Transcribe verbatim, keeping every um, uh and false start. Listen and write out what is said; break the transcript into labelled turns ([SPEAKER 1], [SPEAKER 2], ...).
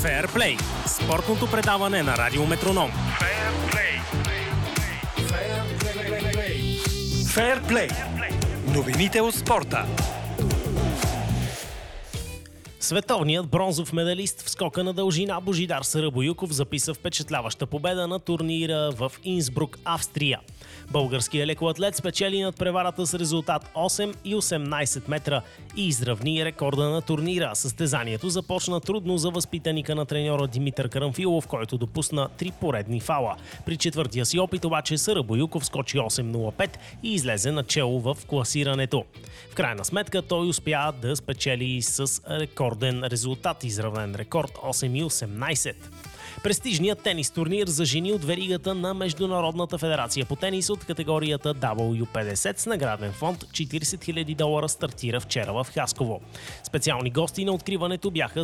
[SPEAKER 1] Феърплей – спортното предаване на Радио Метроном.
[SPEAKER 2] Феърплей.
[SPEAKER 1] Феърплей. Новините от спорта. Световният бронзов медалист в скока на дължина Божидар Сарабоюков записа впечатляваща победа на турнира в Инсбрук, Австрия. Българският лекоатлет спечели над преварата с резултат осем и осемнайсет метра и изравни рекорда на турнира. Състезанието започна трудно за възпитаника на треньора Димитър Карамфилов, който допусна три поредни фала. При четвъртия си опит обаче Сарабоюков скочи осем нула пет и излезе начело в класирането. В крайна сметка той успя да спечели с рекорден резултат, изравнен рекорд осем и осемнайсет. Престижният тенис турнир за жени от веригата на Международната федерация по тенис от категорията дабъл ю петдесет с награден фонд четирийсет хиляди долара стартира вчера в Хасково. Специални гости на откриването бяха